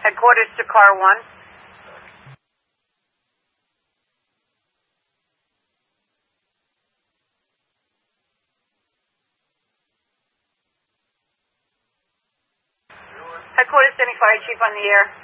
Headquarters to Car 1. Headquarters, Denny Fire Chief on the air.